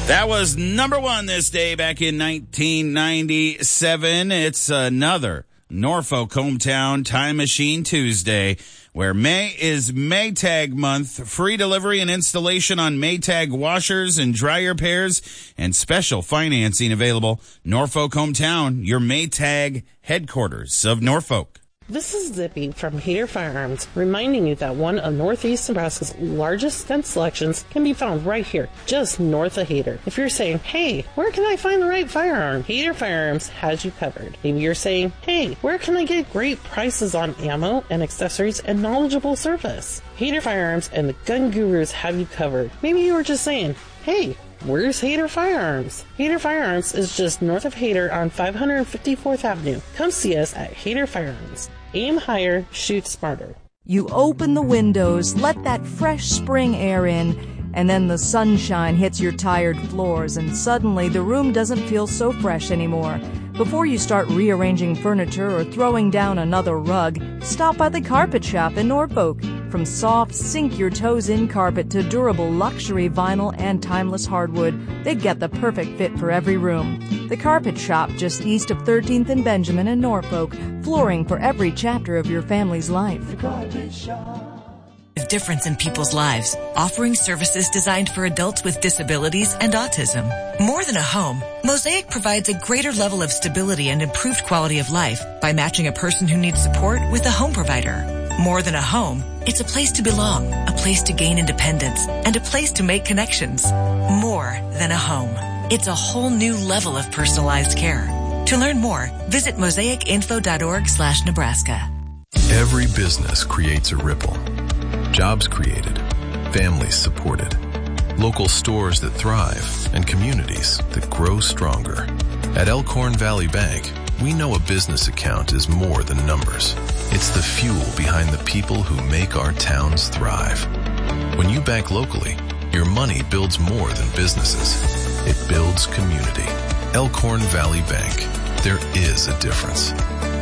That was number one this day back in 1997. It's another Norfolk Hometown Time Machine Tuesday, where May is Maytag month. Free delivery and installation on Maytag washers and dryer pairs, and special financing available. Norfolk Hometown, your Maytag headquarters of Norfolk. This is Zippy from Hader Firearms, reminding you that one of Northeast Nebraska's largest gun selections can be found right here, just north of Hader. If you're saying, hey, where can I find the right firearm? Hader Firearms has you covered. Maybe you're saying, hey, where can I get great prices on ammo and accessories and knowledgeable service? Hader Firearms and the Gun Gurus have you covered. Maybe you were just saying, hey, where's Hader Firearms? Hader Firearms is just north of Hader on 554th Avenue. Come see us at Hader Firearms. Aim higher, shoot smarter. You open the windows, let that fresh spring air in, and then the sunshine hits your tired floors, and suddenly the room doesn't feel so fresh anymore. Before you start rearranging furniture or throwing down another rug, stop by the Carpet Shop in Norfolk. From soft, sink-your-toes-in carpet to durable luxury vinyl and timeless hardwood, they get the perfect fit for every room. The Carpet Shop, just east of 13th and Benjamin in Norfolk, flooring for every chapter of your family's life. The Carpet Shop. A difference in people's lives, offering services designed for adults with disabilities and autism. More than a home, Mosaic provides a greater level of stability and improved quality of life by matching a person who needs support with a home provider. More than a home, it's a place to belong, a place to gain independence, and a place to make connections. More than a home. It's a whole new level of personalized care. To learn more, visit mosaicinfo.org/Nebraska. Every business creates a ripple. Jobs created, families supported, local stores that thrive, and communities that grow stronger. At Elkhorn Valley Bank, we know a business account is more than numbers. It's the fuel behind the people who make our towns thrive. When you bank locally, your money builds more than businesses. It builds community. Elkhorn Valley Bank. There is a difference.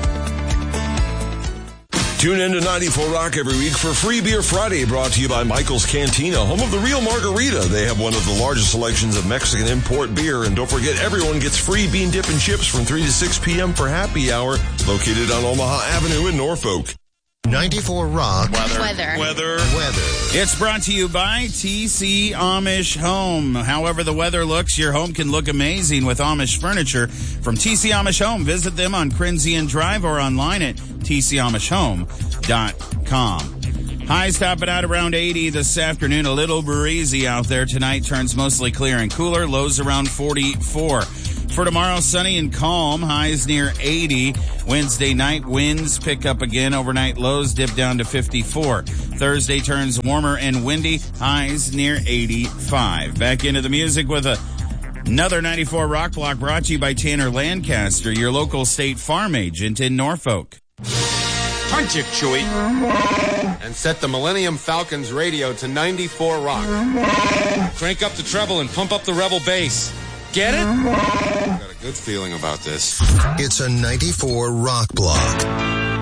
Tune in to 94 Rock every week for Free Beer Friday, brought to you by Michael's Cantina, home of the real margarita. They have one of the largest selections of Mexican import beer. And don't forget, everyone gets free bean dip and chips from 3 to 6 p.m. for happy hour, located on Omaha Avenue in Norfolk. 94 Rock. Weather. It's brought to you by TC Amish Home. However the weather looks, your home can look amazing with Amish furniture from TC Amish Home. Visit them on Crenzian Drive or online at tcamishhome.com. Highs topping out around 80 this afternoon. A little breezy out there tonight. Turns mostly clear and cooler. Lows around 44. For tomorrow, sunny and calm. Highs near 80. Wednesday night, winds pick up again. Overnight lows dip down to 54. Thursday turns warmer and windy. Highs near 85. Back into the music with another 94 Rock Block brought to you by Tanner Lancaster, your local State Farm agent in Norfolk. Punch it, Chewie. And set the Millennium Falcons radio to 94 Rock. Crank up the treble and pump up the Rebel bass. Get it? I've got a good feeling about this. It's a 94 Rock Block.